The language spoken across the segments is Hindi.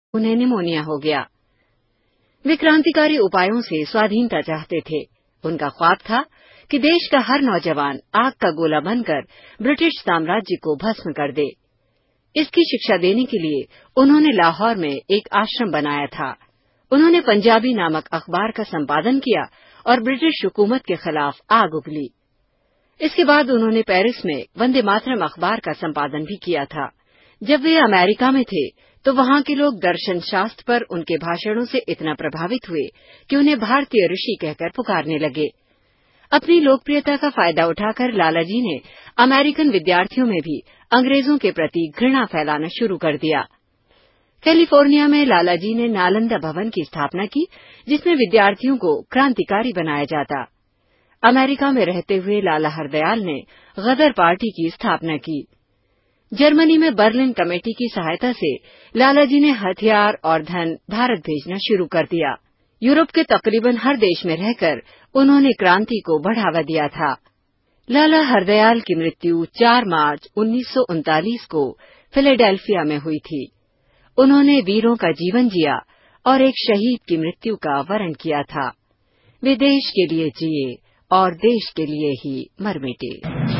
उन्हें निमोनिया हो गया। वे क्रांतिकारी उपायों से स्वाधीनता चाहते थे। उनका ख्वाब था कि देश का हर नौजवान आग का गोला बनकर ब्रिटिश साम्राज्य को भस्म कर दे। इसकी शिक्षा देने के लिए उन्होंने लाहौर में एक आश्रम बनाया था। उन्होंने पंजाबी नामक अखबार का संपादन किया और ब्रिटिश हुकूमत के खिलाफ आग उगली। इसके बाद उन्होंने पेरिस में वंदे मातरम अखबार का संपादन भी किया था। जब वे अमेरिका में थे तो वहां के लोग दर्शन शास्त्र पर उनके भाषणों से इतना प्रभावित हुए कि उन्हें भारतीय ऋषि कहकर पुकारने लगे। अपनी लोकप्रियता का फायदा उठाकर लालाजी ने अमेरिकन विद्यार्थियों में भी अंग्रेजों के प्रति घृणा फैलाना शुरू कर दिया। कैलिफोर्निया में लालाजी ने नालंदा भवन की स्थापना की, जिसमें विद्यार्थियों को क्रांतिकारी बनाया जाता। अमेरिका में रहते हुए लाला हरदयाल ने गदर पार्टी की स्थापना की। जर्मनी में बर्लिन कमेटी की सहायता से लालाजी ने हथियार और धन भारत भेजना शुरू कर दिया। यूरोप के तकरीबन हर देश में रहकर उन्होंने क्रांति को बढ़ावा दिया था। लाला हरदयाल की मृत्यु 4 मार्च 1939 को फिलाडेल्फिया में हुई थी। उन्होंने वीरों का जीवन जिया और एक शहीद की मृत्यु का वरण किया था। वे देश के लिए जिए और देश के लिए ही मर मिटे।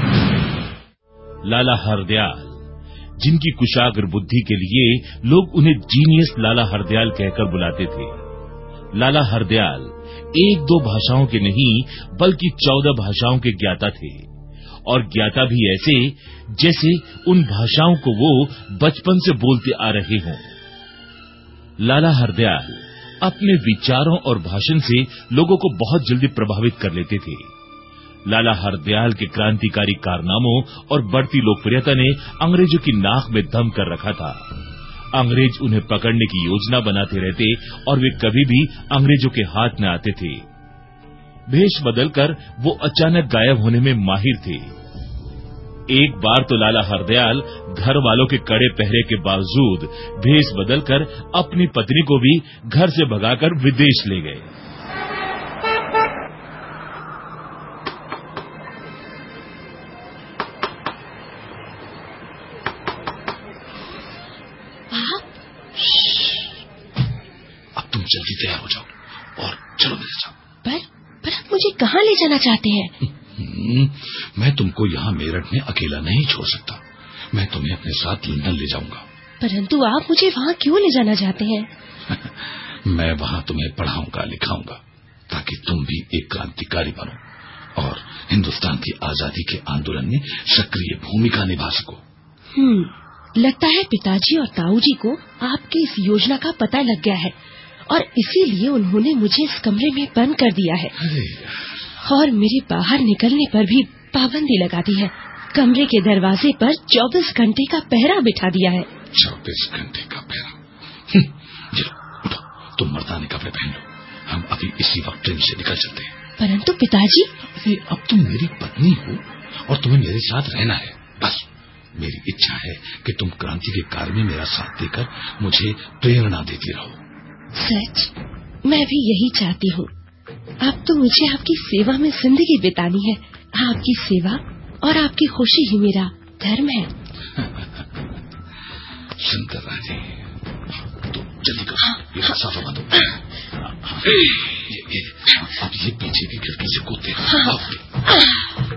लाला हरदयाल, जिनकी कुशाग्र बुद्धि के लिए लोग उन्हें जीनियस लाला हरदयाल कहकर बुलाते थे। लाला हरदयाल 1-2 भाषाओं के नहीं बल्कि 14 भाषाओं के ज्ञाता थे, और ज्ञाता भी ऐसे जैसे उन भाषाओं को वो बचपन से बोलते आ रहे हों। लाला हरदयाल अपने विचारों और भाषण से लोगों को बहुत जल्दी प्रभावित कर लेते थे। लाला हरदयाल के क्रांतिकारी कारनामों और बढ़ती लोकप्रियता ने अंग्रेजों की नाक में दम कर रखा था। अंग्रेज उन्हें पकड़ने की योजना बनाते रहते और वे कभी भी अंग्रेजों के हाथ न आते थे। भेष बदलकर वो अचानक गायब होने में माहिर थे। एक बार तो लाला हरदयाल घर वालों के कड़े पहरे के बावजूद भेष बदलकर अपनी पत्नी को भी घर से भगाकर विदेश ले गए। अब तुम जल्दी तैयार हो जाओ और चलो मेरे साथ। पर आप मुझे कहाँ ले जाना चाहते हैं? मैं तुमको यहाँ मेरठ में अकेला नहीं छोड़ सकता। मैं तुम्हें अपने साथ लंदन ले जाऊंगा। परंतु आप मुझे वहाँ क्यों ले जाना चाहते हैं? मैं वहाँ तुम्हें पढ़ाऊंगा लिखाऊंगा ताकि तुम भी एक क्रांतिकारी बनो और हिंदुस्तान की आजादी के आंदोलन में सक्रिय भूमिका निभा सको। लगता है पिताजी और ताऊजी को आपकी इस योजना का पता लग गया है और इसीलिए उन्होंने मुझे इस कमरे में बंद कर दिया है और मेरे बाहर निकलने पर भी पाबंदी लगा दी है। कमरे के दरवाजे पर 24 घंटे का पहरा बिठा दिया है। 24 घंटे का पहरा? चलो उठो, तुम मर्दाने कपड़े पहन लो, हम अभी इसी वक्त ट्रेन से निकल चलते हैं। परंतु पिताजी, अब तुम मेरी पत्नी हो और तुम्हें मेरे साथ रहना है। बस मेरी इच्छा है कि तुम क्रांति के कार्य में मेरा साथ देकर मुझे प्रेरणा देती रहो। सच, मैं भी यही चाहती हूँ। अब तो मुझे आपकी सेवा में जिंदगी बितानी है। आपकी सेवा और आपकी खुशी ही मेरा धर्म है। सुंदर राजी, तो जल्दी करो, ये साफा बांधो। अब ये पीछे की खिड़की से कूदते हैं।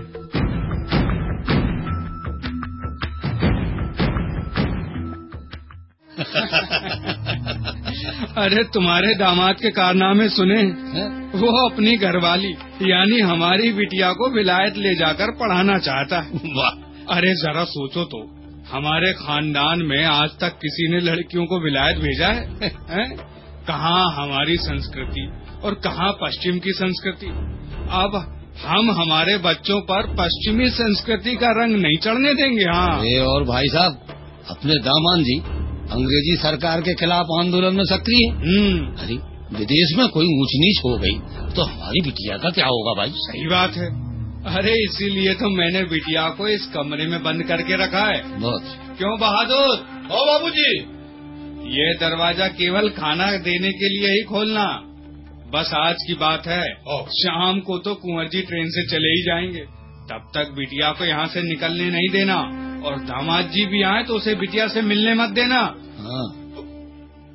अरे तुम्हारे दामाद के कारनामे सुने? वो अपनी घरवाली यानी हमारी बिटिया को विलायत ले जाकर पढ़ाना चाहता है। वाह! अरे जरा सोचो तो, हमारे खानदान में आज तक किसी ने लड़कियों को विलायत भेजा है? कहाँ हमारी संस्कृति और कहाँ पश्चिम की संस्कृति। अब हम हमारे बच्चों पर पश्चिमी संस्कृति का रंग नहीं चढ़ने देंगे। हाँ, और भाई साहब, अपने दामाद जी अंग्रेजी सरकार के खिलाफ आंदोलन में सक्रिय है। अरे विदेश में कोई ऊंच नीच हो गई तो हमारी बिटिया का क्या होगा भाई? सही बात है। अरे इसीलिए तो मैंने बिटिया को इस कमरे में बंद करके रखा है। बहुत। क्यों बहादुर? ओ बाबूजी, ये दरवाजा केवल खाना देने के लिए ही खोलना। बस आज की बात है, शाम को तो कुंवर जी ट्रेन से चले ही जाएंगे। तब तक बिटिया को यहाँ से निकलने नहीं देना और दामाद जी भी आए तो उसे बिटिया से मिलने मत देना। हाँ।